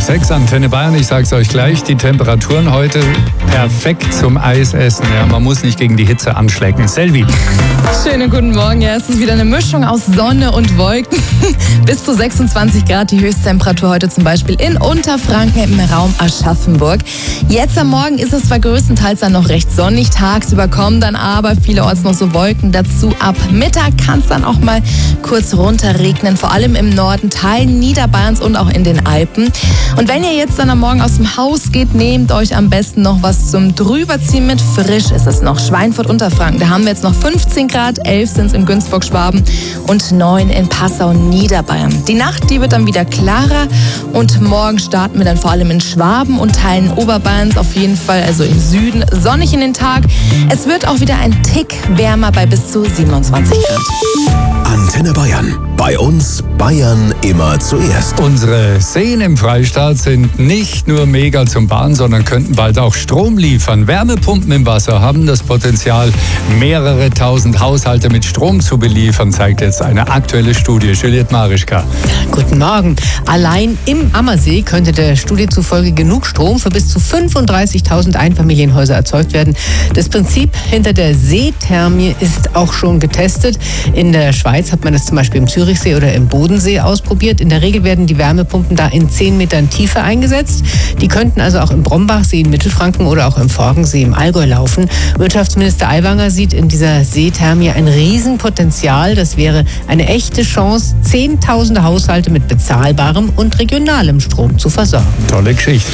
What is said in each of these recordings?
6, Antenne Bayern. Ich sage es euch gleich, die Temperaturen heute perfekt zum Eisessen. Ja, man muss nicht gegen die Hitze anschlecken. Selvi. Schönen guten Morgen. Ja, es ist wieder eine Mischung aus Sonne und Wolken. Bis zu 26 Grad die Höchsttemperatur heute zum Beispiel in Unterfranken im Raum Aschaffenburg. Jetzt am Morgen ist es zwar größtenteils dann noch recht sonnig. Tagsüber kommen dann aber vielerorts noch so Wolken dazu. Ab Mittag kann es dann auch mal kurz runterregnen. Vor allem im Norden, Teilen Niederbayerns und auch in den Alpen. Und wenn ihr jetzt dann am Morgen aus dem Haus geht, nehmt euch am besten noch was zum Drüberziehen mit. Frisch ist es noch. Schweinfurt-Unterfranken, da haben wir jetzt noch 15 Grad, 11 sind es in Günzburg-Schwaben und 9 in Passau, Niederbayern. Die Nacht, die wird dann wieder klarer und morgen starten wir dann vor allem in Schwaben und Teilen Oberbayerns auf jeden Fall, also im Süden, sonnig in den Tag. Es wird auch wieder ein Tick wärmer bei bis zu 27 Grad. Antenne Bayern. Bei uns Bayern immer zuerst. Unsere Seen im Freistaat sind nicht nur mega zum Baden, sondern könnten bald auch Strom liefern. Wärmepumpen im Wasser haben das Potenzial, mehrere tausend Haushalte mit Strom zu beliefern, zeigt jetzt eine aktuelle Studie. Juliette Marischka. Guten Morgen. Allein im Ammersee könnte der Studie zufolge genug Strom für bis zu 35.000 Einfamilienhäuser erzeugt werden. Das Prinzip hinter der Seethermie ist auch schon getestet. In der Schweiz hat man das zum Beispiel im Zürichsee oder im Bodensee ausprobiert. In der Regel werden die Wärmepumpen da in 10 Metern Tiefe eingesetzt. Die könnten also auch im Brombachsee in Mittelfranken oder auch im Forgensee im Allgäu laufen. Wirtschaftsminister Aiwanger sieht in dieser Seethermie ein Riesenpotenzial. Das wäre eine echte Chance, Zehntausende Haushalte mit bezahlbarem und regionalem Strom zu versorgen. Tolle Geschichte.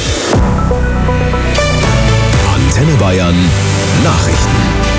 Antenne Bayern Nachrichten.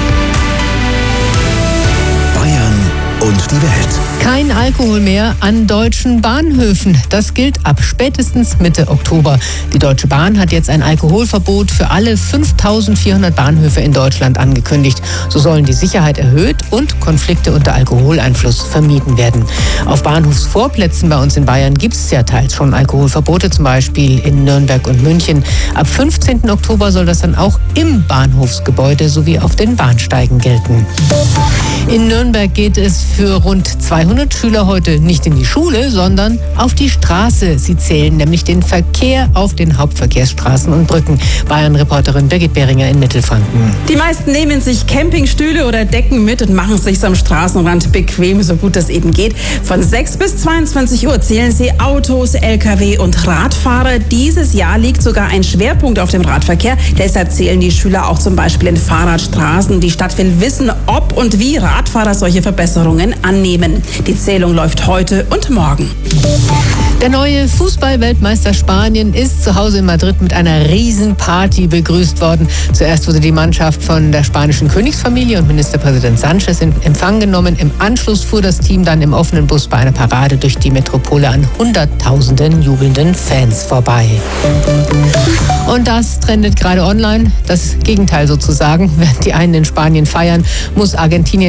Bayern und die Welt. Kein Alkohol mehr an deutschen Bahnhöfen. Das gilt ab spätestens Mitte Oktober. Die Deutsche Bahn hat jetzt ein Alkoholverbot für alle 5.400 Bahnhöfe in Deutschland angekündigt. So sollen die Sicherheit erhöht und Konflikte unter Alkoholeinfluss vermieden werden. Auf Bahnhofsvorplätzen bei uns in Bayern gibt es ja teils schon Alkoholverbote, zum Beispiel in Nürnberg und München. Ab 15. Oktober soll das dann auch im Bahnhofsgebäude sowie auf den Bahnsteigen gelten. In Nürnberg geht es für rund 200 Schüler heute nicht in die Schule, sondern auf die Straße. Sie zählen nämlich den Verkehr auf den Hauptverkehrsstraßen und Brücken. Bayern-Reporterin Birgit Behringer in Mittelfranken. Die meisten nehmen sich Campingstühle oder Decken mit und machen es sich am Straßenrand bequem, so gut das eben geht. Von 6 bis 22 Uhr zählen sie Autos, Lkw und Radfahrer. Dieses Jahr liegt sogar ein Schwerpunkt auf dem Radverkehr. Deshalb zählen die Schüler auch zum Beispiel in Fahrradstraßen. Die Stadt will wissen, ob und wie Radfahrer solche Verbesserungen annehmen. Die Zählung läuft heute und morgen. Der neue Fußball-Weltmeister Spanien ist zu Hause in Madrid mit einer Riesenparty begrüßt worden. Zuerst wurde die Mannschaft von der spanischen Königsfamilie und Ministerpräsident Sánchez in Empfang genommen. Im Anschluss fuhr das Team dann im offenen Bus bei einer Parade durch die Metropole an Hunderttausenden jubelnden Fans vorbei. Und das trendet gerade online. Das Gegenteil sozusagen. Während die einen in Spanien feiern, muss Argentinien